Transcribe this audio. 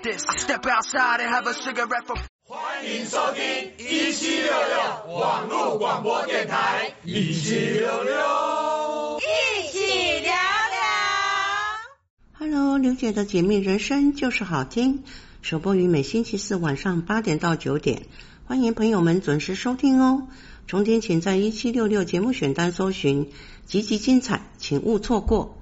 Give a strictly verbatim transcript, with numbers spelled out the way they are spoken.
欢迎收听一七六六网络广播电台，一七六六， 一起聊聊。 Hello， 刘姐的解密人生就是好听，首播于每星期四晚上八点到九点，欢迎朋友们准时收听哦。重点请在一七六六节目选单搜寻，集集精彩，请勿错过。